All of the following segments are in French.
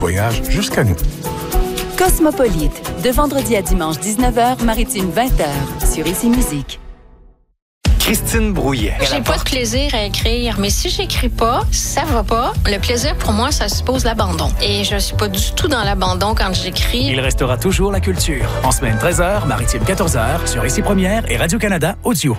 Voyage jusqu'à nous. Cosmopolite, de vendredi à dimanche 19h, maritime 20h, sur Ici Musique. Christine Brouillet. J'ai pas de plaisir à écrire, mais si j'écris pas, ça va pas. Le plaisir, pour moi, ça suppose l'abandon. Et je suis pas du tout dans l'abandon quand j'écris. Il restera toujours la culture. En semaine 13h, maritime 14h, sur Ici Première et Radio-Canada Audio.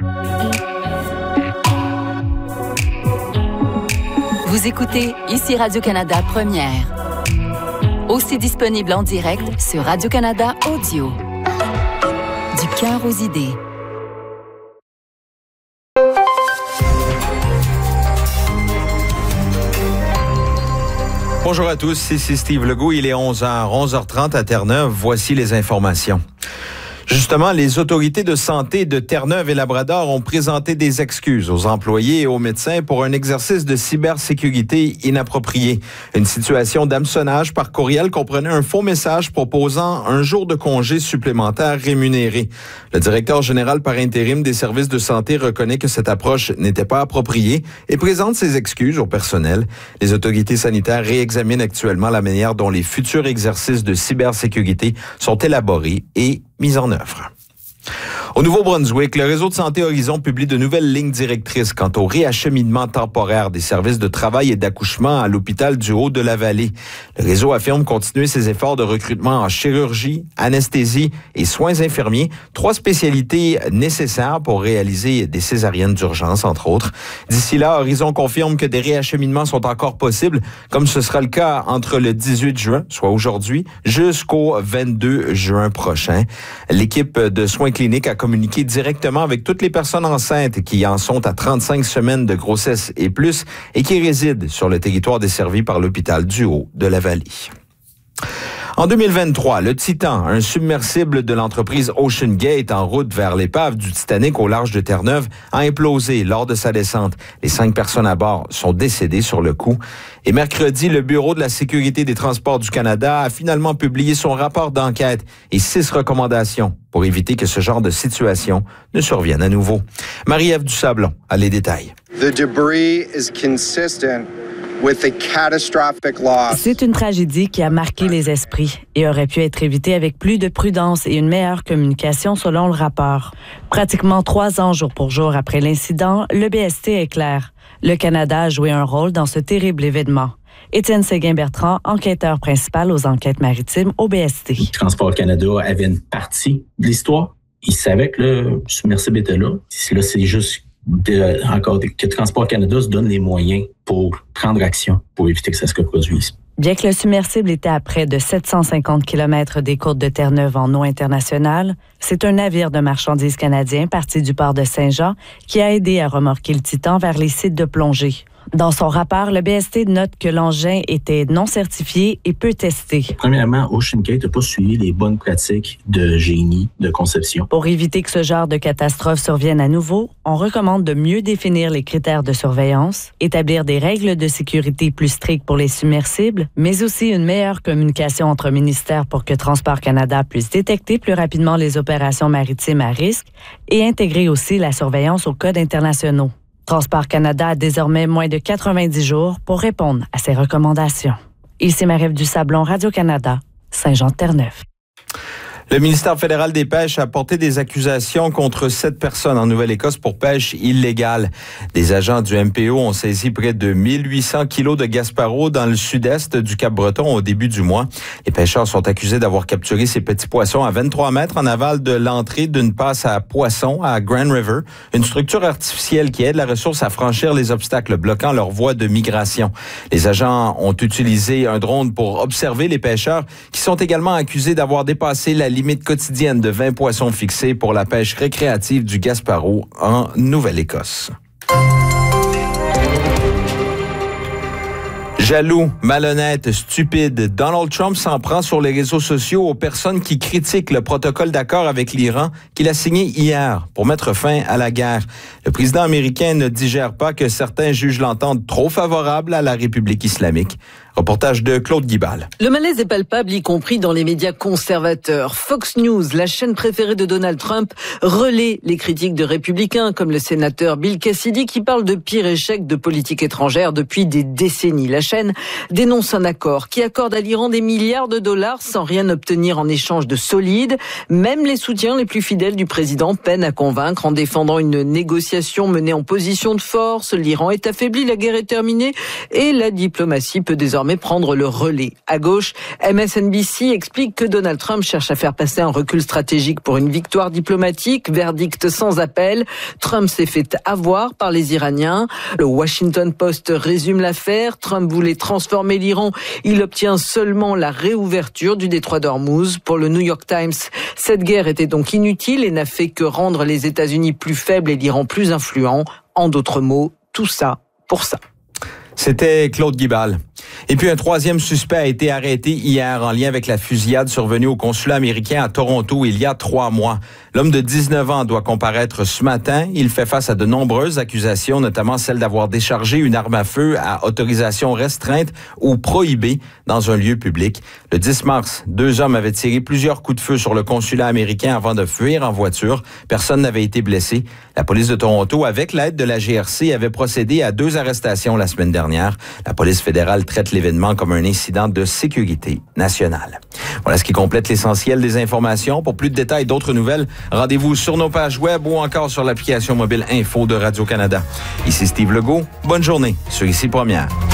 Vous écoutez Ici Radio-Canada Première. Aussi disponible en direct sur Radio-Canada Audio. Du cœur aux idées. Bonjour à tous, ici Steve Legault. Il est 11h30 à Terre-Neuve. Voici les informations. Justement, les autorités de santé de Terre-Neuve et Labrador ont présenté des excuses aux employés et aux médecins pour un exercice de cybersécurité inapproprié. Une situation d'hameçonnage par courriel comprenait un faux message proposant un jour de congé supplémentaire rémunéré. Le directeur général par intérim des services de santé reconnaît que cette approche n'était pas appropriée et présente ses excuses au personnel. Les autorités sanitaires réexaminent actuellement la manière dont les futurs exercices de cybersécurité sont élaborés et mis en œuvre. Au Nouveau-Brunswick, le réseau de santé Horizon publie de nouvelles lignes directrices quant au réacheminement temporaire des services de travail et d'accouchement à l'hôpital du Haut-de-la-Vallée. Le réseau affirme continuer ses efforts de recrutement en chirurgie, anesthésie et soins infirmiers, 3 spécialités nécessaires pour réaliser des césariennes d'urgence, entre autres. D'ici là, Horizon confirme que des réacheminements sont encore possibles, comme ce sera le cas entre le 18 juin, soit aujourd'hui, jusqu'au 22 juin prochain. L'équipe de soins cliniques a communiqué directement avec toutes les personnes enceintes qui en sont à 35 semaines de grossesse et plus et qui résident sur le territoire desservi par l'hôpital du Haut-de-la-Vallée. En 2023, le Titan, un submersible de l'entreprise OceanGate en route vers l'épave du Titanic au large de Terre-Neuve, a implosé lors de sa descente. Les 5 personnes à bord sont décédées sur le coup. Et mercredi, le Bureau de la sécurité des transports du Canada a finalement publié son rapport d'enquête et 6 recommandations pour éviter que ce genre de situation ne survienne à nouveau. Marie-Ève Dusablon a les détails. The debris is consistent with a catastrophic loss. C'est une tragédie qui a marqué les esprits et aurait pu être évitée avec plus de prudence et une meilleure communication selon le rapport. Pratiquement 3 ans jour pour jour après l'incident, le BST est clair. Le Canada a joué un rôle dans ce terrible événement. Étienne Séguin-Bertrand, enquêteur principal aux enquêtes maritimes au BST. Transport Canada avait une partie de l'histoire. Il savait que le submersible était là. Là, c'est juste que Transport Canada se donne les moyens pour prendre action pour éviter que ça se reproduise. Bien que le submersible était à près de 750 km des côtes de Terre-Neuve en eau internationale, c'est un navire de marchandises canadien parti du port de Saint-Jean qui a aidé à remorquer le Titan vers les sites de plongée. Dans son rapport, le BST note que l'engin était non certifié et peu testé. Premièrement, OceanGate n'a pas suivi les bonnes pratiques de génie, de conception. Pour éviter que ce genre de catastrophe survienne à nouveau, on recommande de mieux définir les critères de surveillance, établir des règles de sécurité plus strictes pour les submersibles, mais aussi une meilleure communication entre ministères pour que Transport Canada puisse détecter plus rapidement les opérations maritimes à risque et intégrer aussi la surveillance aux codes internationaux. Transport Canada a désormais moins de 90 jours pour répondre à ces recommandations. Ici Marie-Ève Dusablon, Radio-Canada, Saint-Jean-de-Terre-Neuve. Le ministère fédéral des Pêches a porté des accusations contre 7 personnes en Nouvelle-Écosse pour pêche illégale. Des agents du MPO ont saisi près de 1800 kilos de Gaspareau dans le sud-est du Cap-Breton au début du mois. Les pêcheurs sont accusés d'avoir capturé ces petits poissons à 23 mètres en aval de l'entrée d'une passe à poissons à Grand River, une structure artificielle qui aide la ressource à franchir les obstacles bloquant leur voie de migration. Les agents ont utilisé un drone pour observer les pêcheurs qui sont également accusés d'avoir dépassé la limite quotidienne de 20 poissons fixés pour la pêche récréative du Gaspareau en Nouvelle-Écosse. Jaloux, malhonnête, stupide, Donald Trump s'en prend sur les réseaux sociaux aux personnes qui critiquent le protocole d'accord avec l'Iran qu'il a signé hier pour mettre fin à la guerre. Le président américain ne digère pas que certains jugent l'entente trop favorable à la République islamique. Reportage de Claude Guibal. Le malaise est palpable, y compris dans les médias conservateurs. Fox News, la chaîne préférée de Donald Trump, relaie les critiques de républicains, comme le sénateur Bill Cassidy, qui parle de pire échec de politique étrangère depuis des décennies. La chaîne dénonce un accord qui accorde à l'Iran des milliards de dollars sans rien obtenir en échange de solide. Même les soutiens les plus fidèles du président peinent à convaincre en défendant une négociation menée en position de force. L'Iran est affaibli, la guerre est terminée et la diplomatie peut désormais prendre le relais. À gauche, MSNBC explique que Donald Trump cherche à faire passer un recul stratégique pour une victoire diplomatique, verdict sans appel. Trump s'est fait avoir par les Iraniens. Le Washington Post résume l'affaire. Trump voulait transformer l'Iran. Il obtient seulement la réouverture du détroit d'Ormuz. Pour le New York Times, cette guerre était donc inutile et n'a fait que rendre les États-Unis plus faibles et l'Iran plus influent. En d'autres mots, tout ça pour ça. C'était Claude Guibal. Et puis un troisième suspect a été arrêté hier en lien avec la fusillade survenue au consulat américain à Toronto il y a 3 mois. L'homme de 19 ans doit comparaître ce matin. Il fait face à de nombreuses accusations, notamment celle d'avoir déchargé une arme à feu à autorisation restreinte ou prohibée dans un lieu public. Le 10 mars, 2 hommes avaient tiré plusieurs coups de feu sur le consulat américain avant de fuir en voiture. Personne n'avait été blessé. La police de Toronto, avec l'aide de la GRC, avait procédé à 2 arrestations la semaine dernière. La police fédérale traite l'événement comme un incident de sécurité nationale. Voilà ce qui complète l'essentiel des informations. Pour plus de détails et d'autres nouvelles, rendez-vous sur nos pages web ou encore sur l'application mobile Info de Radio-Canada. Ici Steve Legault. Bonne journée sur Ici Première.